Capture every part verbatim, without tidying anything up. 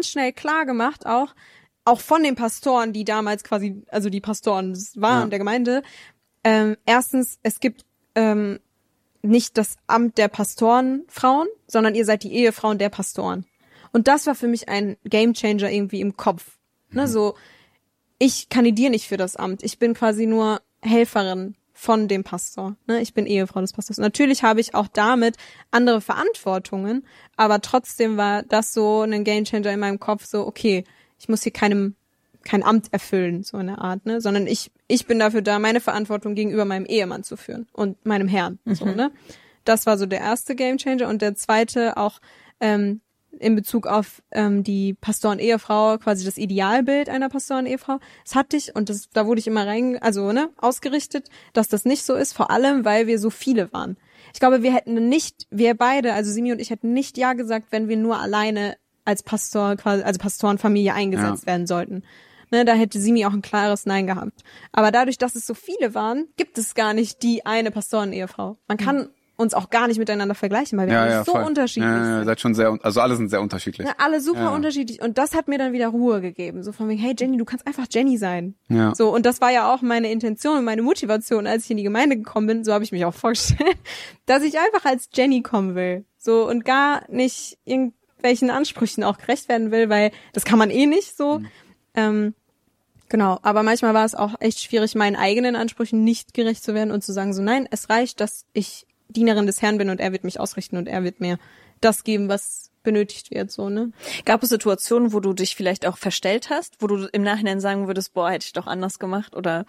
ganz schnell klar gemacht, auch, auch von den Pastoren, die damals quasi, also die Pastoren waren ja. der Gemeinde, ähm, erstens, es gibt ähm, nicht das Amt der Pastorenfrauen, sondern ihr seid die Ehefrauen der Pastoren. Und das war für mich ein Gamechanger irgendwie im Kopf. Ne, so, ich kandidiere nicht für das Amt. Ich bin quasi nur Helferin von dem Pastor. Ne, ich bin Ehefrau des Pastors. Natürlich habe ich auch damit andere Verantwortungen, aber trotzdem war das so ein Gamechanger in meinem Kopf, so, okay, ich muss hier keinem kein Amt erfüllen, so in der Art, ne, sondern ich ich bin dafür da, meine Verantwortung gegenüber meinem Ehemann zu führen und meinem Herrn, mhm. so, ne. Das war so der erste Gamechanger und der zweite auch ähm, in Bezug auf ähm, die Pastoren-Ehefrau, quasi das Idealbild einer Pastoren-Ehefrau. Das hatte ich und das, da wurde ich immer rein, also ne, ausgerichtet, dass das nicht so ist, vor allem, weil wir so viele waren. Ich glaube, wir hätten nicht, wir beide, also Simi und ich, hätten nicht ja gesagt, wenn wir nur alleine als Pastor, quasi, also Pastorenfamilie eingesetzt ja. werden sollten. Ne, da hätte Simi auch ein klares Nein gehabt. Aber dadurch, dass es so viele waren, gibt es gar nicht die eine Pastoren-Ehefrau. Man kann mhm. uns auch gar nicht miteinander vergleichen, weil wir ja, alle ja, so voll. unterschiedlich ja, ja, sind. Seid schon sehr, also alle sind sehr unterschiedlich. Ja, alle super ja. unterschiedlich. Und das hat mir dann wieder Ruhe gegeben. So von wegen, hey Jenny, du kannst einfach Jenny sein. Ja. So, und das war ja auch meine Intention und meine Motivation, als ich in die Gemeinde gekommen bin, so habe ich mich auch vorgestellt, dass ich einfach als Jenny kommen will. So, und gar nicht irgendwelchen Ansprüchen auch gerecht werden will, weil das kann man eh nicht so. Mhm. Ähm, Genau, aber manchmal war es auch echt schwierig, meinen eigenen Ansprüchen nicht gerecht zu werden und zu sagen so, nein, es reicht, dass ich Dienerin des Herrn bin und er wird mich ausrichten und er wird mir das geben, was benötigt wird, so, ne? Gab es Situationen, wo du dich vielleicht auch verstellt hast, wo du im Nachhinein sagen würdest, boah, hätte ich doch anders gemacht, oder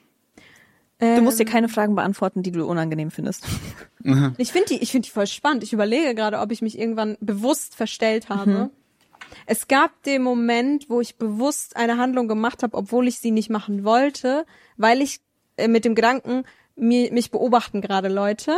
ähm, du musst dir keine Fragen beantworten, die du unangenehm findest. Ich finde die, ich finde die voll spannend. Ich überlege gerade, ob ich mich irgendwann bewusst verstellt habe. Mhm. Es gab den Moment, wo ich bewusst eine Handlung gemacht habe, obwohl ich sie nicht machen wollte, weil ich äh, mit dem Gedanken, mir, mich beobachten gerade Leute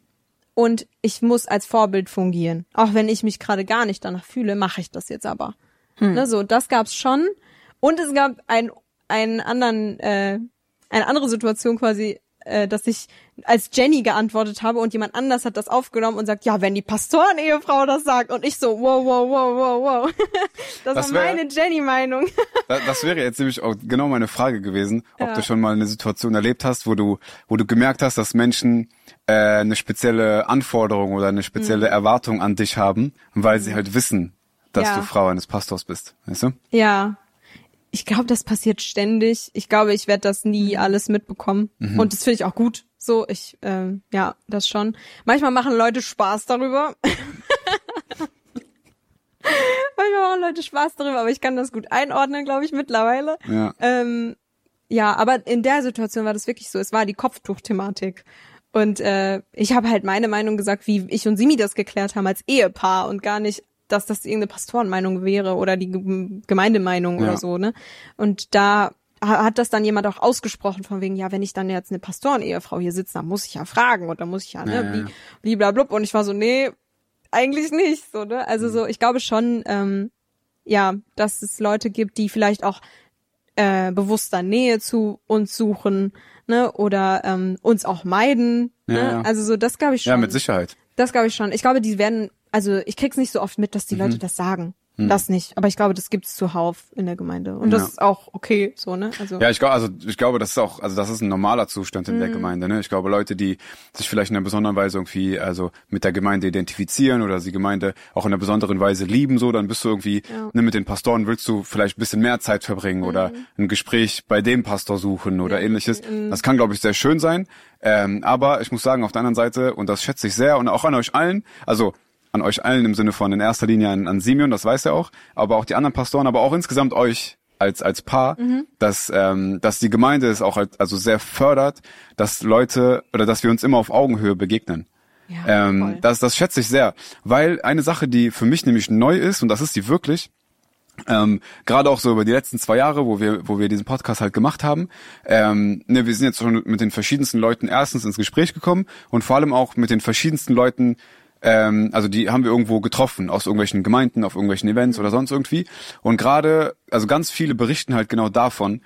und ich muss als Vorbild fungieren. Auch wenn ich mich gerade gar nicht danach fühle, mache ich das jetzt aber. Hm. Ne, so, das gab's schon. Und es gab ein, einen anderen, äh, eine andere Situation quasi, äh, dass ich als Jenny geantwortet habe und jemand anders hat das aufgenommen und sagt, ja, wenn die Pastoren-Ehefrau das sagt. Und ich so, wow, wow, wow, wow, wow. Das, das war wär, meine Jenny-Meinung. Das, das wäre jetzt nämlich auch genau meine Frage gewesen, ob ja. du schon mal eine Situation erlebt hast, wo du wo du gemerkt hast, dass Menschen äh, eine spezielle Anforderung oder eine spezielle mhm. Erwartung an dich haben, weil mhm. sie halt wissen, dass ja. du Frau eines Pastors bist. Weißt du? Ja. Ich glaube, das passiert ständig. Ich glaube, ich werde das nie alles mitbekommen. Mhm. Und das finde ich auch gut. So, ich, ähm, ja, das schon. Manchmal machen Leute Spaß darüber. Manchmal machen Leute Spaß darüber, aber ich kann das gut einordnen, glaube ich, mittlerweile. Ja. Ähm, ja, aber in der Situation war das wirklich so. Es war die Kopftuch-Thematik. Und äh, ich habe halt meine Meinung gesagt, wie ich und Simi das geklärt haben als Ehepaar und gar nicht, dass das irgendeine Pastorenmeinung wäre oder die Gemeindemeinung ja. oder so, ne? Und da hat das dann jemand auch ausgesprochen von wegen, ja, wenn ich dann jetzt eine Pastorenehefrau hier sitze, dann muss ich ja fragen und dann muss ich ja, ne, ja, ja. bliblablub. Und ich war so, nee, eigentlich nicht, so, ne? Also so, ich glaube schon, ähm, ja, dass es Leute gibt, die vielleicht auch äh, bewusster Nähe zu uns suchen, ne? Oder ähm, uns auch meiden, ja, ne? Ja. Also so, das glaube ich schon. Ja, mit Sicherheit. Das glaube ich schon. Ich glaube, die werden, also ich krieg's nicht so oft mit, dass die mhm. Leute das sagen. Mhm. Das nicht. Aber ich glaube, das gibt's zuhauf in der Gemeinde. Und das ja. ist auch okay, so, ne? Also. Ja, ich glaube, also ich glaube, das ist auch, also das ist ein normaler Zustand in mhm. der Gemeinde, ne? Ich glaube, Leute, die sich vielleicht in einer besonderen Weise irgendwie, also mit der Gemeinde identifizieren oder die Gemeinde auch in einer besonderen Weise lieben, so, dann bist du irgendwie, ja. ne, mit den Pastoren willst du vielleicht ein bisschen mehr Zeit verbringen mhm. oder ein Gespräch bei dem Pastor suchen oder ja. ähnliches. Mhm. Das kann, glaube ich, sehr schön sein. Ähm, aber ich muss sagen, auf der anderen Seite, und das schätze ich sehr und auch an euch allen, also an euch allen im Sinne von in erster Linie an, an Simeon, das weiß er auch, aber auch die anderen Pastoren, aber auch insgesamt euch als als Paar, mhm. dass ähm, dass die Gemeinde es auch als, also sehr fördert, dass Leute oder dass wir uns immer auf Augenhöhe begegnen. Ja, ähm, das das schätze ich sehr, weil eine Sache, die für mich nämlich neu ist, und das ist die wirklich, Ähm, gerade auch so über die letzten zwei Jahre, wo wir, wo wir diesen Podcast halt gemacht haben. Ähm, ne, wir sind jetzt schon mit den verschiedensten Leuten erstens ins Gespräch gekommen und vor allem auch mit den verschiedensten Leuten, ähm, also die haben wir irgendwo getroffen, aus irgendwelchen Gemeinden, auf irgendwelchen Events oder sonst irgendwie. Und gerade, also ganz viele berichten halt genau davon,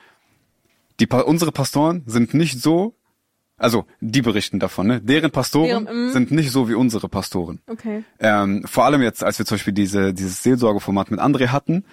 die unsere Pastoren sind nicht so, also die berichten davon, ne? Deren Pastoren Deren, mm. sind nicht so wie unsere Pastoren. Okay. Ähm, vor allem jetzt, als wir zum Beispiel diese dieses Seelsorgeformat mit André hatten,